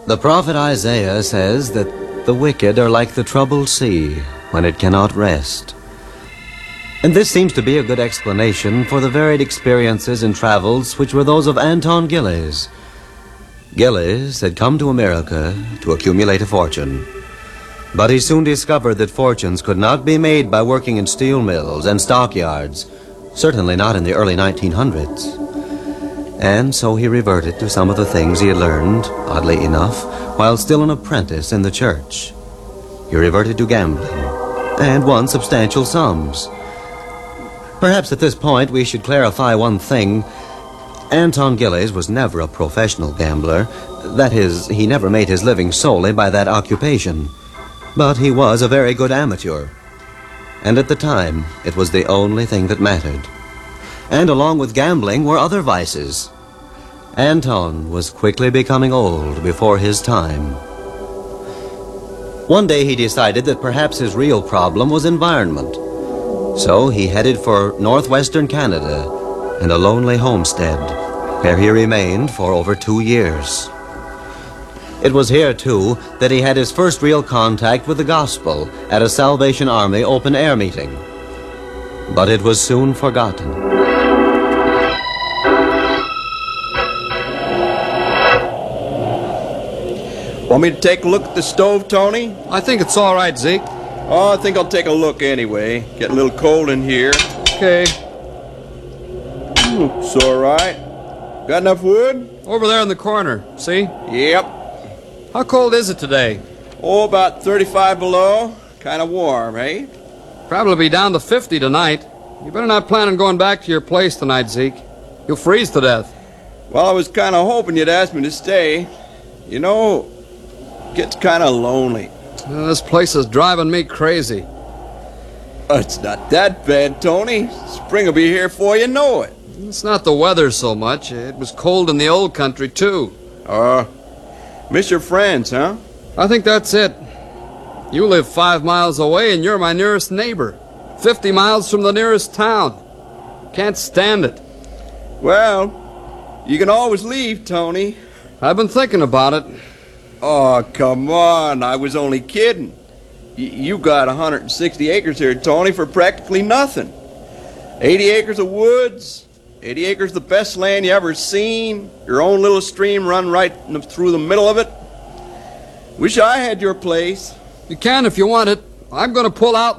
The prophet Isaiah says that the wicked are like the troubled sea when it cannot rest. And this seems to be a good explanation for the varied experiences and travels which were those of Anton Gillies. Gillies had come to America to accumulate a fortune. But he soon discovered that fortunes could not be made by working in steel mills and stockyards, certainly not in the early 1900s. And so he reverted to some of the things he had learned, oddly enough, while still an apprentice in the church. He reverted to gambling, and won substantial sums. Perhaps at this point we should clarify one thing. Anton Gillies was never a professional gambler. That is, he never made his living solely by that occupation. But he was a very good amateur. And at the time, it was the only thing that mattered. And along with gambling were other vices. Anton was quickly becoming old before his time. One day he decided that perhaps his real problem was environment. So he headed for northwestern Canada and a lonely homestead, where he remained for over 2 years. It was here, too, that he had his first real contact with the gospel at a Salvation Army open-air meeting. But it was soon forgotten. Want me to take a look at the stove, Tony? I think it's all right, Zeke. Oh, I think I'll take a look anyway. Getting a little cold in here. Okay. It's all right. Got enough wood? Over there in the corner, see? Yep. How cold is it today? Oh, about 35 below. Kind of warm, eh? Probably be down to 50 tonight. You better not plan on going back to your place tonight, Zeke. You'll freeze to death. Well, I was kind of hoping you'd ask me to stay. You know, it gets kind of lonely. This place is driving me crazy. It's not that bad, Tony. Spring will be here before you know it. It's not the weather so much. It was cold in the old country, too. Miss your friends, huh? I think that's it. You live 5 miles away, and you're my nearest neighbor. 50 miles from the nearest town. Can't stand it. Well, you can always leave, Tony. I've been thinking about it. Oh, come on. I was only kidding. You got 160 acres here, Tony, for practically nothing. 80 acres of woods, 80 acres the best land you ever seen. Your own little stream run right through the middle of it. Wish I had your place. You can if you want it. I'm going to pull out